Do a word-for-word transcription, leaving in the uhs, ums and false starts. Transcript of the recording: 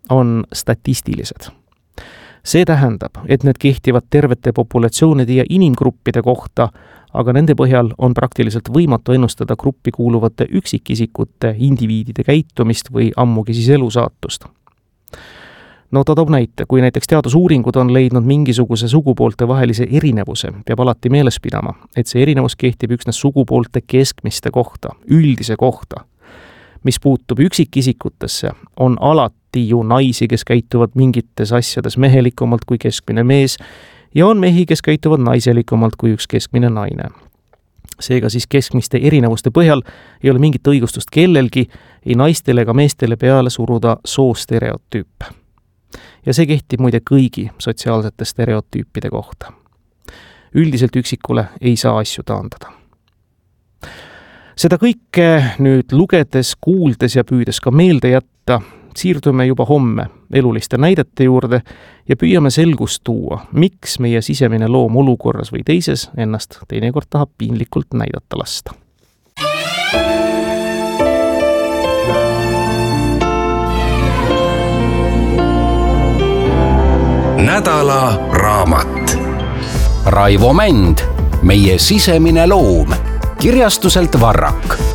on statistilised. See tähendab, et need kehtivad tervete populatsioonide ja inimgruppide kohta, aga nende põhjal on praktiliselt võimatu ennustada gruppi kuuluvate üksikisikute, indiviidide käitumist või ammugi siis elusaatust. No ta toob näite, kui näiteks teadusuuringud on leidnud mingisuguse sugupoolte vahelise erinevuse, peab alati meeles pidama, et see erinevus kehtib üksnes sugupoolte keskmiste kohta, üldise kohta. Mis puutub üksikisikutesse, on alati ju naisi, kes käituvad mingites asjades mehelikumalt kui keskmine mees ja on mehi, kes käituvad naiselikumalt kui üks keskmine naine. Seega siis keskmiste erinevuste põhjal ei ole mingit õigustust kellelgi, ei naistele ega meestele peale suruda soostereotüüpe. Ja see kehtib muide kõigi sotsiaalsete stereotüüpide kohta. Üldiselt üksikule ei saa asju taandada. Seda kõike nüüd lugedes, kuuldes ja püüdes ka meelde jätta, siirdume juba homme eluliste näidete juurde ja püüame selgust tuua, miks meie sisemine loom olukorras või teises ennast teinekord tahab piinlikult näidata lasta. Nädala raamat. Raivo Mänd, meie sisemine loom. Kirjastuselt Varrak.